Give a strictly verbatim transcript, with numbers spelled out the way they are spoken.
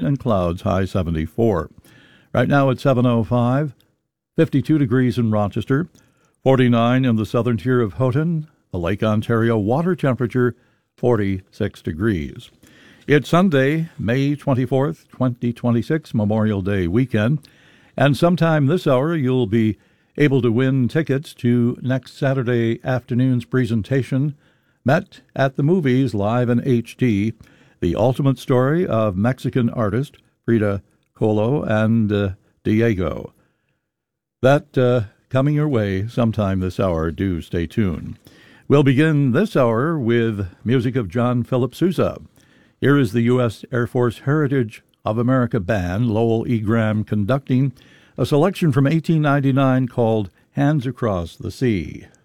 and clouds, high seventy-four. Right now it's seven oh five, fifty-two degrees in Rochester, forty-nine in the southern tier of Houghton, the Lake Ontario water temperature forty-six degrees. It's Sunday, May twenty-fourth, twenty twenty-six, Memorial Day weekend, and sometime this hour you'll be able to win tickets to next Saturday afternoon's presentation, Met at the Movies Live in H D, the ultimate story of Mexican artist Frida Kahlo and uh, Diego. That uh, coming your way sometime this hour. Do stay tuned. We'll begin this hour with music of John Philip Sousa. Here is the U S Air Force Heritage of America Band, Lowell E. Graham conducting a selection from eighteen ninety-nine called Hands Across the Sea.